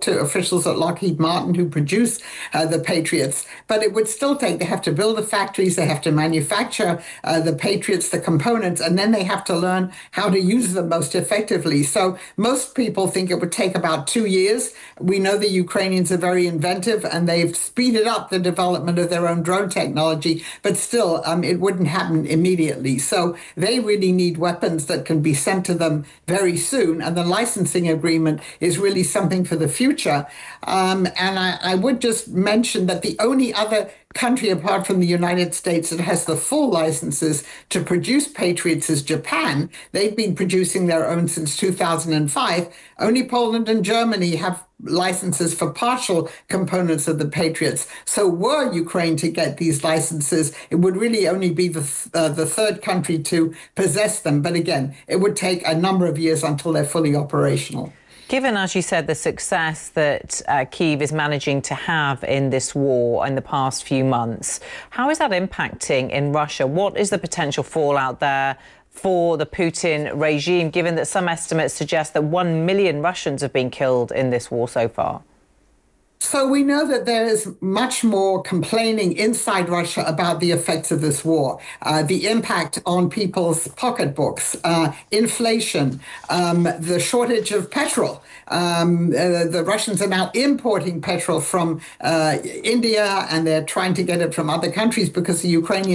to officials at Lockheed Martin who produce the Patriots. But it would still take, they have to build the factories, they have to manufacture the Patriots, the components, and then they have to learn how to use them most effectively. So most people think it would take about 2 years. We know the Ukrainians are very inventive and they've speeded up the development of their own drone technology, but still, it wouldn't happen immediately. So they really need weapons that can be sent to them very soon. And the licensing agreement is really something for the future. And I would just mention that the only other country apart from the United States that has the full licenses to produce Patriots is Japan. They've been producing their own since 2005. Only Poland and Germany have licenses for partial components of the Patriots. So were Ukraine to get these licenses, it would really only be the third country to possess them. But again, it would take a number of years until they're fully operational. Given, as you said, the success that Kyiv is managing to have in this war in the past few months, how is that impacting in Russia? What is the potential fallout there for the Putin regime, given that some estimates suggest that 1 million Russians have been killed in this war so far? So we know that there is much more complaining inside Russia about the effects of this war, the impact on people's pocketbooks, inflation, the shortage of petrol. The Russians are now importing petrol from India, and they're trying to get it from other countries because the Ukrainians